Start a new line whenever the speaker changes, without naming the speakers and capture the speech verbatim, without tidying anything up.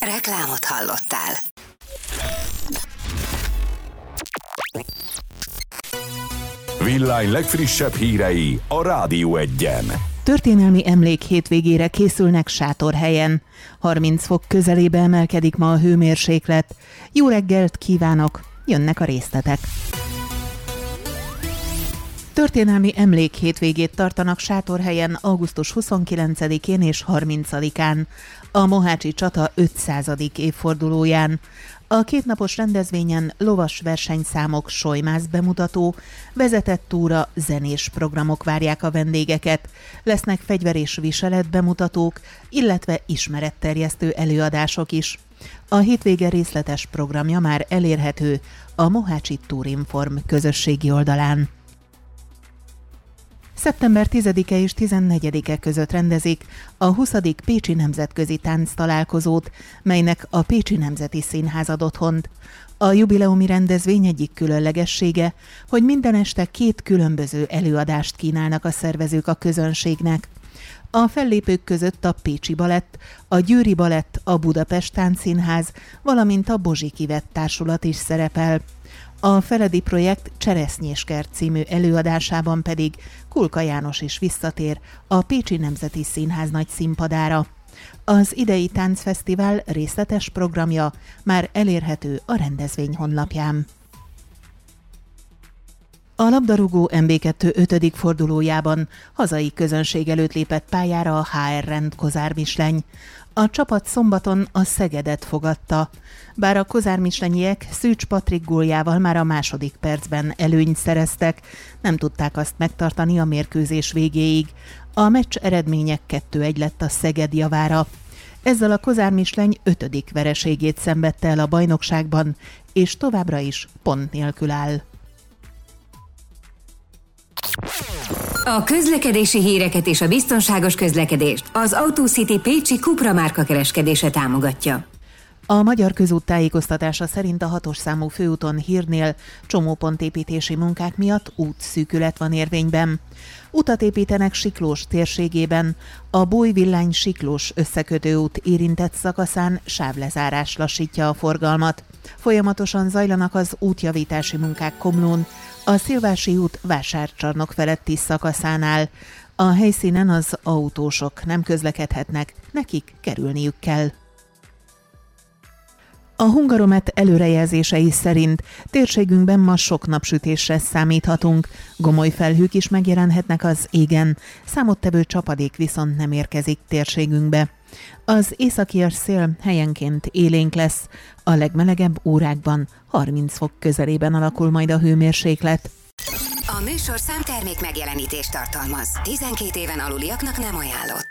Reklámot hallottál.
Villány legfrissebb hírei a Rádió Egyen.
Történelmi emlék hétvégére készülnek Sátorhelyen. harminc fok közelébe emelkedik ma a hőmérséklet. Jó reggelt kívánok, jönnek a részletek. Történelmi emlék hétvégét tartanak Sátorhelyen augusztus huszonkilencedikén és harmincadikán, a mohácsi csata ötszázadik évfordulóján. A kétnapos rendezvényen lovas versenyszámok, sojmász bemutató, vezetett túra, zenés programok várják a vendégeket, lesznek fegyver és viselet bemutatók, illetve ismeretterjesztő előadások is. A hétvége részletes programja már elérhető a Mohácsi Tourinform közösségi oldalán. szeptember tizedike és tizennegyedike között rendezik a huszadik Pécsi Nemzetközi Tánctalálkozót, melynek a Pécsi Nemzeti Színház ad otthont. A jubileumi rendezvény egyik különlegessége, hogy minden este két különböző előadást kínálnak a szervezők a közönségnek. A fellépők között a Pécsi Balett, a Győri Balett, a Budapest Táncszínház, valamint a Bozsik Ivett Társulat is szerepel. A Feledi Projekt Cseresznyéskert című előadásában pedig Kulka János is visszatér a Pécsi Nemzeti Színház nagy színpadára. Az idei táncfesztivál részletes programja már elérhető a rendezvény honlapján. A labdarúgó em bé kettő ötödik fordulójában hazai közönség előtt lépett pályára a há er Rend Kozár-Misleny. A csapat szombaton a Szegedet fogadta. Bár a kozármislenyiek Szűcs Patrik góljával már a második percben előnyt szereztek, nem tudták azt megtartani a mérkőzés végéig. A meccs eredménye kettő egy lett a Szeged javára. Ezzel a Kozár-Misleny ötödik vereségét szenvedte el a bajnokságban, és továbbra is pont nélkül áll.
A közlekedési híreket és a biztonságos közlekedést az AutoCity Pécsi Cupra márka kereskedése támogatja.
A Magyar Közút tájékoztatása szerint a hatos számú főúton Hírnél csomópontépítési munkák miatt útszűkület van érvényben. Utat építenek Siklós térségében, a Bújvillány-Siklós összekötőút érintett szakaszán sávlezárás lassítja a forgalmat. Folyamatosan zajlanak az útjavítási munkák Komlón, a Szilvási út Vásárcsarnok feletti szakaszánál. A helyszínen az autósok nem közlekedhetnek, nekik kerülniük kell. A Hungaromet előrejelzései szerint térségünkben ma sok napsütésre számíthatunk, gomoly felhők is megjelenhetnek az égen, számottevő csapadék viszont nem érkezik térségünkbe. Az északias szél helyenként élénk lesz, a legmelegebb órákban harminc fok közelében alakul majd a hőmérséklet.
A műsorszám termék megjelenítést tartalmaz. tizenkét éven aluliaknak nem ajánlott.